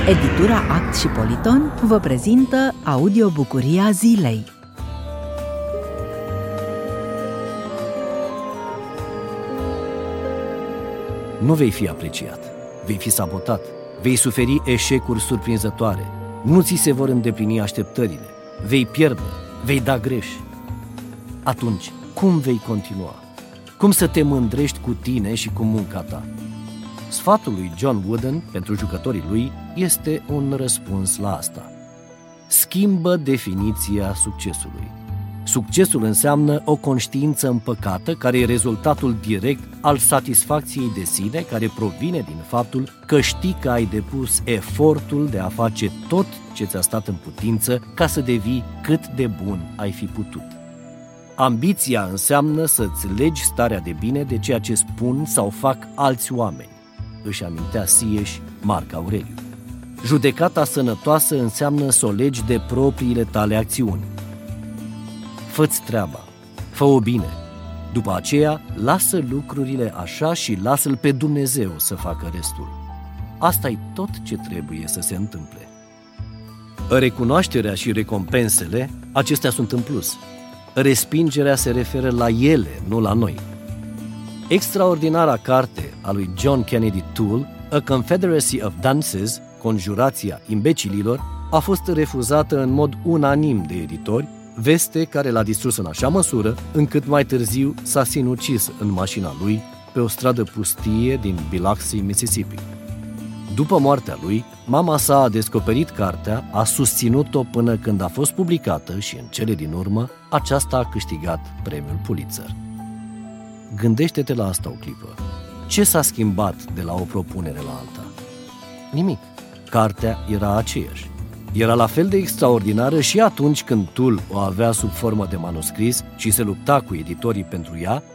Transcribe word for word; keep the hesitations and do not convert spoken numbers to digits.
Editura Act și Politon vă prezintă audiobucuria zilei. Nu vei fi apreciat, vei fi sabotat, vei suferi eșecuri surprinzătoare, nu ți se vor îndeplini așteptările, vei pierde, vei da greș. Atunci, cum vei continua? Cum să te mândrești cu tine și cu munca ta? Sfatul lui John Wooden pentru jucătorii lui este un răspuns la asta. Schimbă definiția succesului. Succesul înseamnă o conștiință împăcată care e rezultatul direct al satisfacției de sine, care provine din faptul că știi că ai depus efortul de a face tot ce ți-a stat în putință ca să devii cât de bun ai fi putut. Ambiția înseamnă să-ți legi starea de bine de ceea ce spun sau fac alți oameni, își amintea Sieși Marc Aureliu. Judecata sănătoasă înseamnă să o legi de propriile tale acțiuni. Fă-ți treaba, fă-o bine. După aceea, lasă lucrurile așa și lasă-L pe Dumnezeu să facă restul. Asta e tot ce trebuie să se întâmple. Recunoașterea și recompensele, acestea sunt în plus. Respingerea se referă la ele, nu la noi. Extraordinara carte a lui John Kennedy Toole, A Confederacy of Dunces, Conjurația imbecililor, a fost refuzată în mod unanim de editori, veste care l-a distrus în așa măsură, încât mai târziu s-a sinucis în mașina lui pe o stradă pustie din Biloxi, Mississippi. După moartea lui, mama sa a descoperit cartea, a susținut-o până când a fost publicată și în cele din urmă, aceasta a câștigat premiul Pulitzer. Gândește-te la asta o clipă. Ce s-a schimbat de la o propunere la alta? Nimic. Cartea era aceeași. Era la fel de extraordinară și atunci când Toole o avea sub formă de manuscris și se lupta cu editorii pentru ea,